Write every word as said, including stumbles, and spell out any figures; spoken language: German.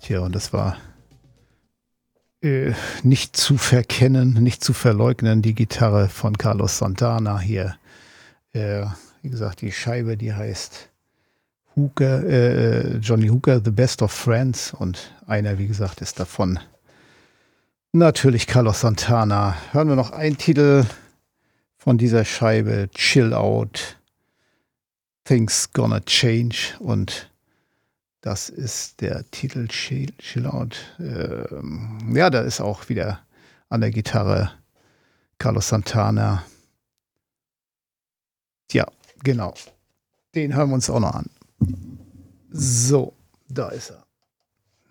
Tja, und das war äh, nicht zu verkennen, nicht zu verleugnen, die Gitarre von Carlos Santana hier. Äh, wie gesagt, die Scheibe, die heißt Hooker, äh, Johnny Hooker, The Best of Friends. Und einer, wie gesagt, ist davon natürlich Carlos Santana. Hören wir noch einen Titel von dieser Scheibe, Chill Out, Things Gonna Change. Und das ist der Titel Chill, Chill Out. Ähm, ja, da ist auch wieder an der Gitarre Carlos Santana. Ja, genau. Den hören wir uns auch noch an. So, da ist er.